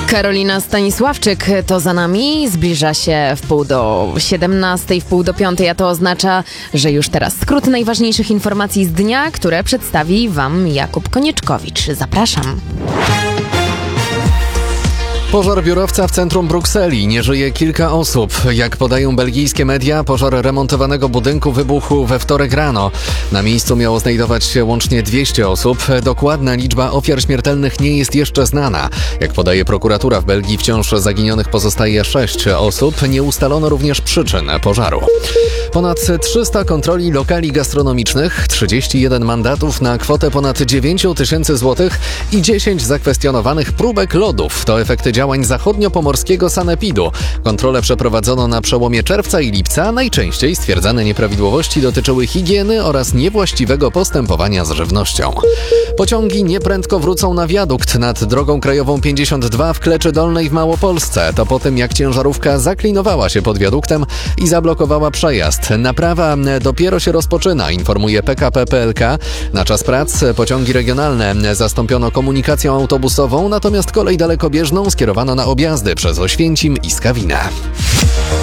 Karolina Stanisławczyk to za nami, zbliża się 6:30, 6:45, a to oznacza, że już teraz skrót najważniejszych informacji z dnia, które przedstawi Wam Jakub Konieczkowicz. Zapraszam. Pożar biurowca w centrum Brukseli. Nie żyje kilka osób. Jak podają belgijskie media, pożar remontowanego budynku wybuchł we wtorek rano. Na miejscu miało znajdować się łącznie 200 osób. Dokładna liczba ofiar śmiertelnych nie jest jeszcze znana. Jak podaje prokuratura w Belgii, wciąż zaginionych pozostaje 6 osób. Nie ustalono również przyczyn pożaru. Ponad 300 kontroli lokali gastronomicznych, 31 mandatów na kwotę ponad 9 tysięcy złotych i 10 zakwestionowanych próbek lodów. To efekty działań zachodniopomorskiego sanepidu. Kontrole przeprowadzono na przełomie czerwca i lipca. Najczęściej stwierdzane nieprawidłowości dotyczyły higieny oraz niewłaściwego postępowania z żywnością. Pociągi nieprędko wrócą na wiadukt nad drogą krajową 52 w Kleczy Dolnej w Małopolsce. To po tym, jak ciężarówka zaklinowała się pod wiaduktem i zablokowała przejazd. Naprawa dopiero się rozpoczyna, informuje PKP PLK. Na czas prac pociągi regionalne zastąpiono komunikacją autobusową, natomiast kolej dalekobieżną skierowano na objazdy przez Oświęcim i Skawinę.